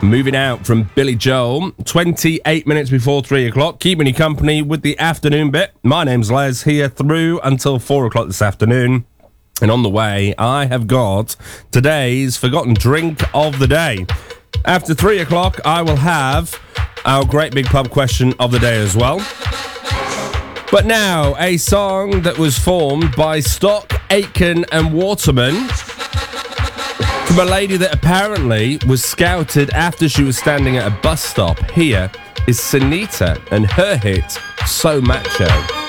Moving out from Billy Joel, 28 minutes before 3 o'clock, keeping you company with the afternoon bit. My name's Les, here through until 4 o'clock this afternoon. And on the way, I have got today's forgotten drink of the day. After 3 o'clock, I will have our great big pub question of the day as well. But now, a song that was formed by Stock, Aitken and Waterman from a lady that apparently was scouted after she was standing at a bus stop. Here is Sunita and her hit, So Macho.